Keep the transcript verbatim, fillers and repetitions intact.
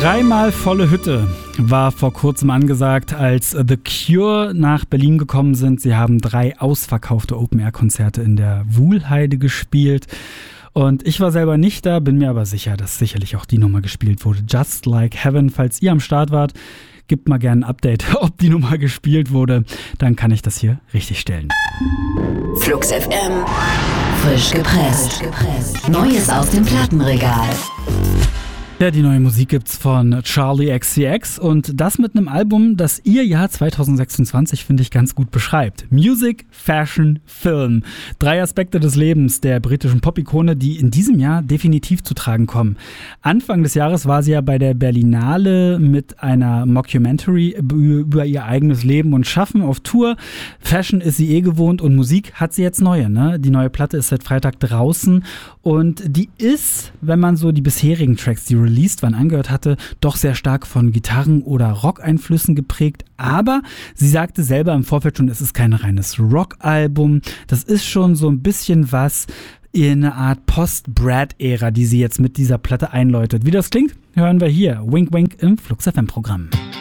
Dreimal volle Hütte war vor kurzem angesagt, als The Cure nach Berlin gekommen sind. Sie haben drei ausverkaufte Open-Air-Konzerte in der Wuhlheide gespielt. Und ich war selber nicht da, bin mir aber sicher, dass sicherlich auch die Nummer gespielt wurde. Just Like Heaven, falls ihr am Start wart, gebt mal gerne ein Update, ob die Nummer gespielt wurde. Dann kann ich das hier richtig stellen. Flux F M. Frisch gepresst. Neues aus dem Plattenregal. Ja, die neue Musik gibt's von Charli X C X und das mit einem Album, das ihr Jahr zwanzig sechsundzwanzig, finde ich, ganz gut beschreibt. Music, Fashion, Film. Drei Aspekte des Lebens der britischen Pop-Ikone, die in diesem Jahr definitiv zu tragen kommen. Anfang des Jahres war sie ja bei der Berlinale mit einer Mockumentary über ihr eigenes Leben und Schaffen auf Tour. Fashion ist sie eh gewohnt und Musik hat sie jetzt neue, ne? Die neue Platte ist seit Freitag draußen und die ist, wenn man so die bisherigen Tracks, die released waren, angehört hatte, doch sehr stark von Gitarren- oder Rock-Einflüssen geprägt. Aber sie sagte selber im Vorfeld schon, es ist kein reines Rock-Album. Das ist schon so ein bisschen was in eine Art Post-Brad-Ära, die sie jetzt mit dieser Platte einläutet. Wie das klingt, hören wir hier. Wink Wink im Flux F M-Programm.